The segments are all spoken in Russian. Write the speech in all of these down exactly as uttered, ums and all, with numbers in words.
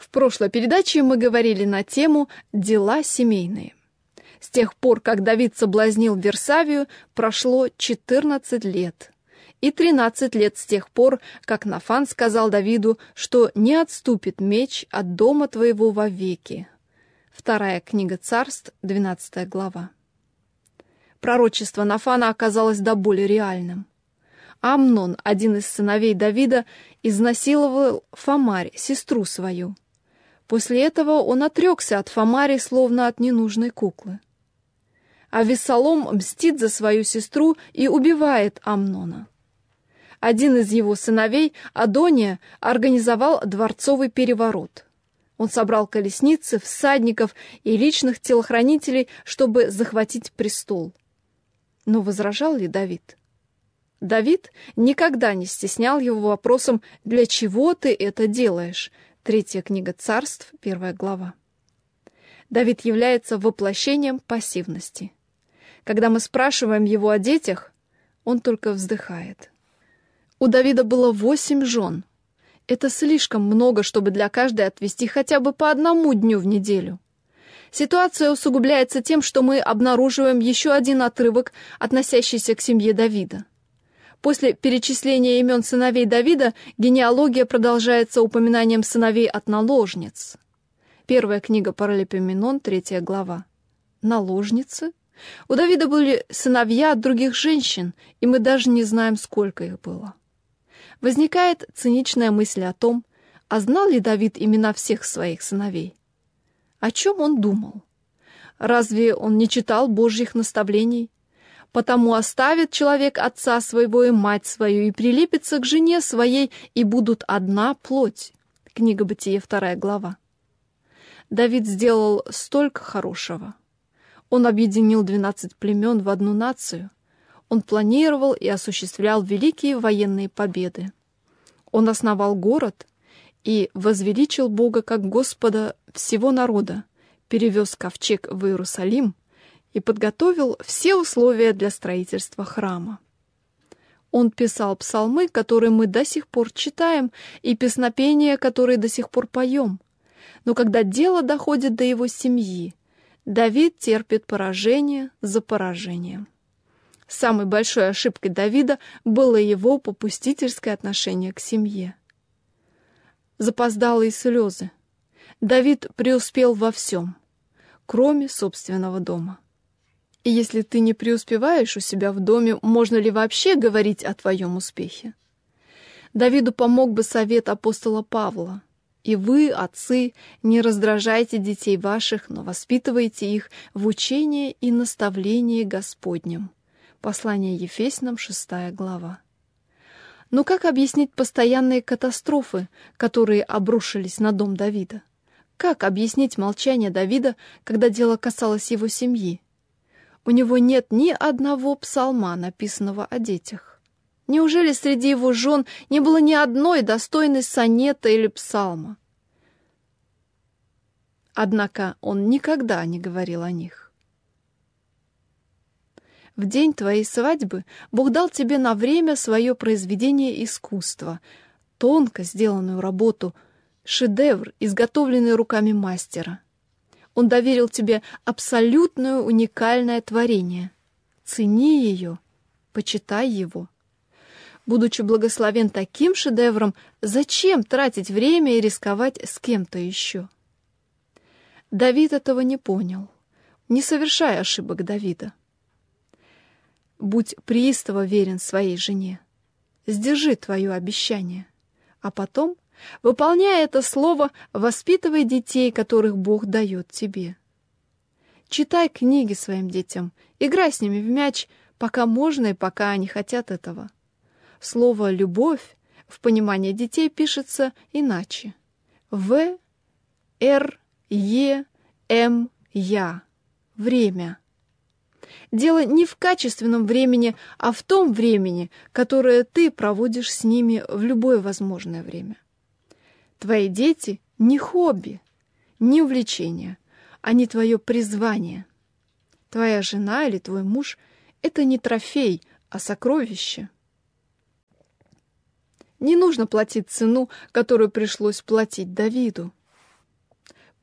В прошлой передаче мы говорили на тему «Дела семейные». С тех пор, как Давид соблазнил Версавию, прошло четырнадцать лет. И тринадцать лет с тех пор, как Нафан сказал Давиду, что не отступит меч от дома твоего вовеки. Вторая книга Царств, двенадцатая глава. Пророчество Нафана оказалось до боли реальным. Амнон, один из сыновей Давида, изнасиловал Фамарь, сестру свою. После этого он отрекся от Фамари, словно от ненужной куклы. Авессалом мстит за свою сестру и убивает Амнона. Один из его сыновей, Адония, организовал дворцовый переворот. Он собрал колесницы, всадников и личных телохранителей, чтобы захватить престол. Но возражал ли Давид? Давид никогда не стеснял его вопросом «Для чего ты это делаешь?» Третья книга Царств, первая глава. Давид является воплощением пассивности. Когда мы спрашиваем его о детях, он только вздыхает. У Давида было восемь жен. Это слишком много, чтобы для каждой отвести хотя бы по одному дню в неделю. Ситуация усугубляется тем, что мы обнаруживаем еще один отрывок, относящийся к семье Давида. После перечисления имен сыновей Давида генеалогия продолжается упоминанием сыновей от наложниц. Первая книга Паралипоменон, третья глава. Наложницы? У Давида были сыновья от других женщин, и мы даже не знаем, сколько их было. Возникает циничная мысль о том, а знал ли Давид имена всех своих сыновей? О чем он думал? Разве он не читал Божьих наставлений? Потому оставит человек отца своего и мать свою, и прилепится к жене своей, и будут одна плоть. Книга Бытия, вторая глава. Давид сделал столько хорошего. Он объединил двенадцать племен в одну нацию. Он планировал и осуществлял великие военные победы. Он основал город и возвеличил Бога как Господа всего народа, перевез ковчег в Иерусалим и подготовил все условия для строительства храма. Он писал псалмы, которые мы до сих пор читаем, и песнопения, которые до сих пор поем. Но когда дело доходит до его семьи, Давид терпит поражение за поражением. Самой большой ошибкой Давида было его попустительское отношение к семье. Запоздалые слезы. Давид преуспел во всем, кроме собственного дома. И если ты не преуспеваешь у себя в доме, можно ли вообще говорить о твоем успехе? Давиду помог бы совет апостола Павла. «И вы, отцы, не раздражайте детей ваших, но воспитывайте их в учении и наставлении Господнем». Послание Ефесянам, шестая глава. Но как объяснить постоянные катастрофы, которые обрушились на дом Давида? Как объяснить молчание Давида, когда дело касалось его семьи? У него нет ни одного псалма, написанного о детях. Неужели среди его жен не было ни одной достойной сонета или псалма? Однако он никогда не говорил о них. В день твоей свадьбы Бог дал тебе на время свое произведение искусства, тонко сделанную работу, шедевр, изготовленный руками мастера. Он доверил тебе абсолютное уникальное творение. Цени ее, почитай его. Будучи благословен таким шедевром, зачем тратить время и рисковать с кем-то еще? Давид этого не понял. Не совершай ошибок Давида. Будь преистово верен своей жене. Сдержи твое обещание. А потом, выполняя это слово, воспитывай детей, которых Бог дает тебе. Читай книги своим детям, играй с ними в мяч, пока можно и пока они хотят этого. Слово «любовь» в понимании детей пишется иначе. В, Р, Е, М, Я. Время. Дело не в качественном времени, а в том времени, которое ты проводишь с ними в любое возможное время. Твои дети — не хобби, не увлечение, они твое призвание. Твоя жена или твой муж — это не трофей, а сокровище. Не нужно платить цену, которую пришлось платить Давиду.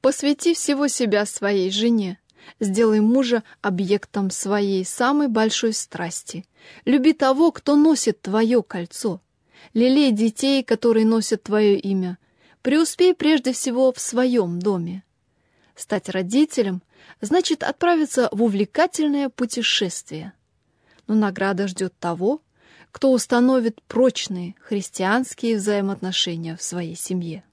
Посвяти всего себя своей жене. Сделай мужа объектом своей самой большой страсти. Люби того, кто носит твое кольцо. Лелей детей, которые носят твое имя. Преуспей прежде всего в своем доме. Стать родителем значит отправиться в увлекательное путешествие. Но награда ждет того, кто установит прочные христианские взаимоотношения в своей семье.